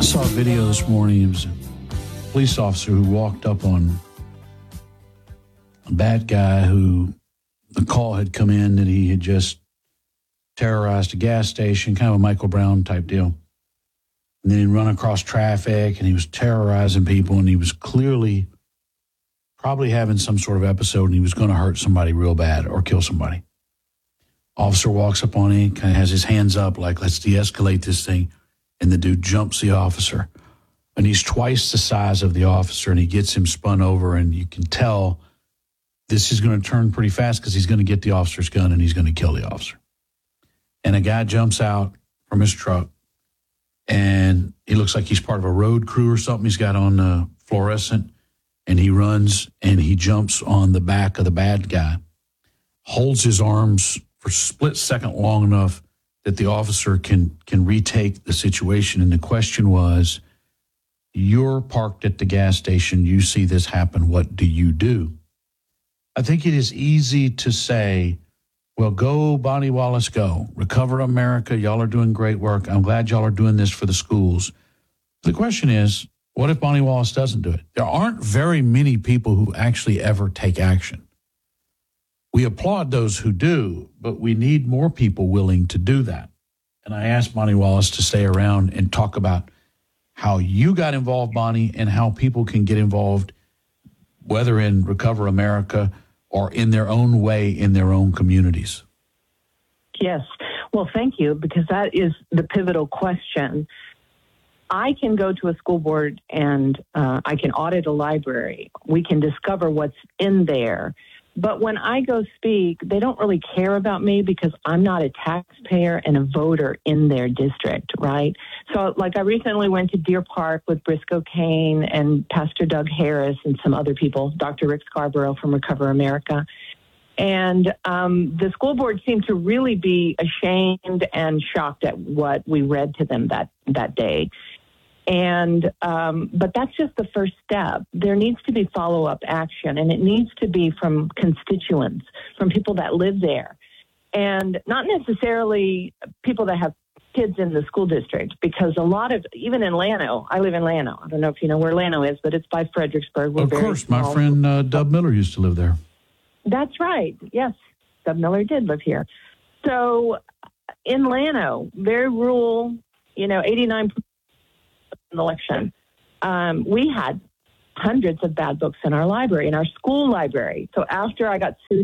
saw a video this morning. It was a police officer who walked up on a bad guy who the call had come in that he had just terrorized a gas station, kind of a Michael Brown type deal. And then he'd run across traffic and he was terrorizing people, and he was clearly probably having some sort of episode, and he was going to hurt somebody real bad or kill somebody. Officer walks up on him, kind of has his hands up like, let's de-escalate this thing. And the dude jumps the officer. And he's twice the size of the officer, and he gets him spun over, and you can tell this is going to turn pretty fast because he's going to get the officer's gun and he's going to kill the officer. And a guy jumps out from his truck, and he looks like he's part of a road crew or something. He's got on the fluorescent, and he runs and he jumps on the back of the bad guy, holds his arms for a split second long enough that the officer can retake the situation. And the question was, you're parked at the gas station, you see this happen, what do you do? I think it is easy to say, well, go, Bonnie Wallace, go. Recover America, y'all are doing great work. I'm glad y'all are doing this for the schools. The question is, what if Bonnie Wallace doesn't do it? There aren't very many people who actually ever take action. We applaud those who do, but we need more people willing to do that. And I asked Bonnie Wallace to stay around and talk about how you got involved, Bonnie, and how people can get involved, whether in Recover America or in their own way in their own communities. Yes. Well, thank you, because that is the pivotal question. I can go to a school board and I can audit a library. We can discover what's in there. But when I go speak, they don't really care about me because I'm not a taxpayer and a voter in their district, right? So, like, I recently went to Deer Park with Briscoe Kane and Pastor Doug Harris and some other people, Dr. Rick Scarborough from Recover America. And the school board seemed to really be ashamed and shocked at what we read to them that day. And but that's just the first step. There needs to be follow-up action, and it needs to be from constituents, from people that live there, and not necessarily people that have kids in the school district, because a lot of, even in Llano, I live in Llano. I don't know if you know where Llano is, but it's by Fredericksburg. Of course, my friend Dub Miller used to live there. That's right. Yes, Dub Miller did live here. So in Llano, their rule, 89% election. We had hundreds of bad books in our library, in our school library. So after I got sued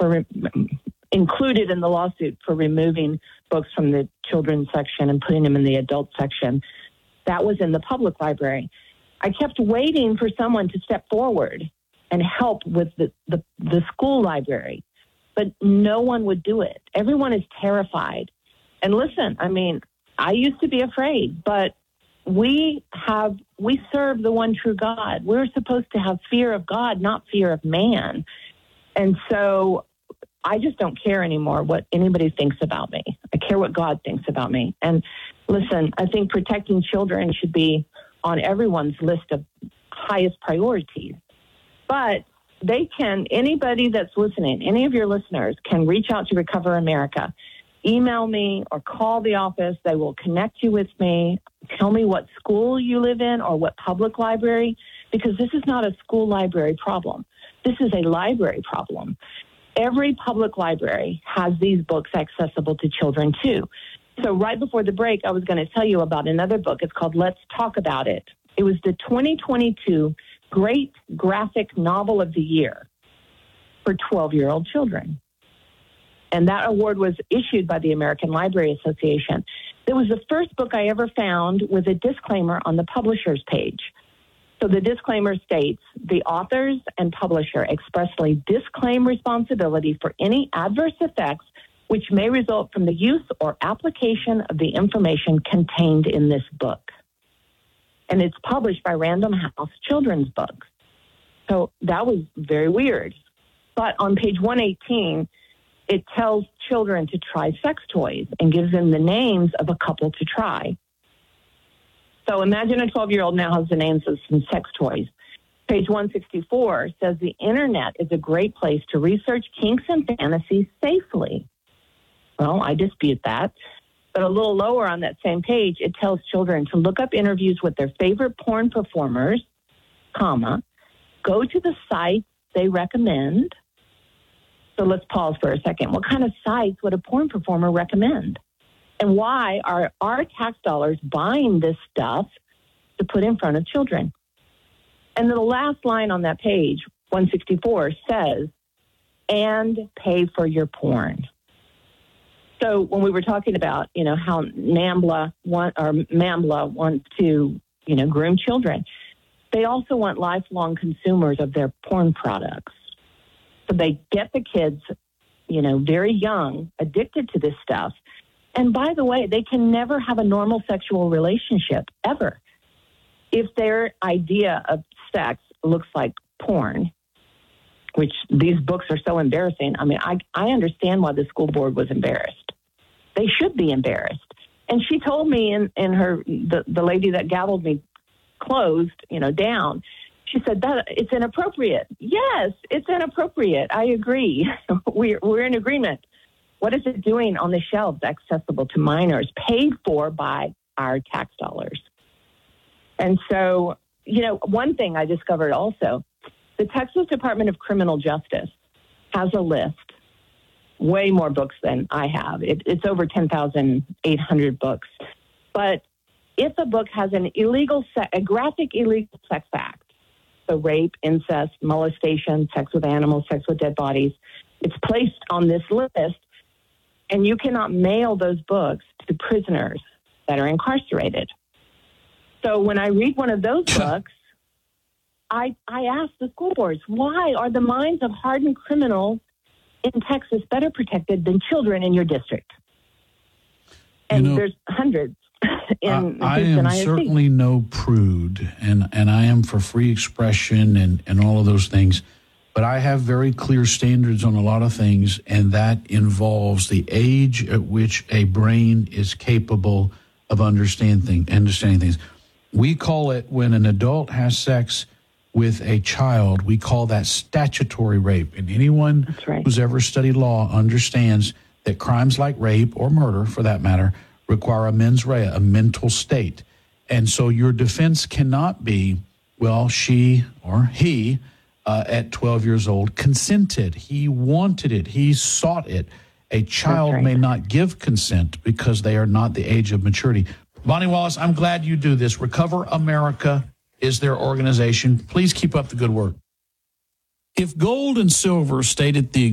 included in the lawsuit for removing books from the children's section and putting them in the adult section, that was in the public library. I kept waiting for someone to step forward and help with the school library, but no one would do it. Everyone is terrified. And listen, I used to be afraid, but we serve the one true God. We're supposed to have fear of God, not fear of man. And so I just don't care anymore what anybody thinks about me. I care what God thinks about me. And listen, I think protecting children should be on everyone's list of highest priorities. But anybody that's listening, any of your listeners can reach out to Recover America. Email me or call the office. They will connect you with me. Tell me what school you live in or what public library, because this is not a school library problem. This is a library problem. Every public library has these books accessible to children too. So right before the break, I was going to tell you about another book. It's called Let's Talk About It. It was the 2022 Great Graphic Novel of the Year for 12-year-old children. And that award was issued by the American Library Association. It was the first book I ever found with a disclaimer on the publisher's page. So the disclaimer states, the authors and publisher expressly disclaim responsibility for any adverse effects which may result from the use or application of the information contained in this book. And it's published by Random House Children's Books. So that was very weird. But on page 118, it tells children to try sex toys and gives them the names of a couple to try. So imagine a 12-year-old now has the names of some sex toys. Page 164 says the internet is a great place to research kinks and fantasies safely. Well, I dispute that. But a little lower on that same page, it tells children to look up interviews with their favorite porn performers, comma, go to the sites they recommend. So let's pause for a second. What kind of sites would a porn performer recommend? And why are our tax dollars buying this stuff to put in front of children? And the last line on that page, 164, says, and pay for your porn. So when we were talking about, how MAMBLA wants to, groom children, they also want lifelong consumers of their porn products. So they get the kids, very young, addicted to this stuff. And by the way, they can never have a normal sexual relationship, ever. If their idea of sex looks like porn, which these books are so embarrassing. I mean, I understand why the school board was embarrassed. They should be embarrassed. And she told me in her, the lady that gavelled me closed, down, she said that it's inappropriate. Yes, it's inappropriate. I agree. We're in agreement. What is it doing on the shelves accessible to minors, paid for by our tax dollars? And so, one thing I discovered also, the Texas Department of Criminal Justice has a list, way more books than I have. It's over 10,800 books. But if a book has a graphic illegal sex act, so rape, incest, molestation, sex with animals, sex with dead bodies, it's placed on this list, and you cannot mail those books to prisoners that are incarcerated. So when I read one of those books, I ask the school boards, why are the minds of hardened criminals in Texas better protected than children in your district? And there's hundreds in I am ISD. certainly no prude, and I am for free expression and all of those things. But I have very clear standards on a lot of things, and that involves the age at which a brain is capable of understanding things. We call it, when an adult has sex with a child, we call that statutory rape. And anyone who's ever studied law understands that crimes like rape, or murder for that matter, require a mens rea, a mental state. And so your defense cannot be, well, she or he, at 12 years old, consented. He wanted it. He sought it. A child may not give consent because they are not the age of maturity. Bonnie Wallace, I'm glad you do this. Recover America is their organization. Please keep up the good work. If gold and silver stayed at the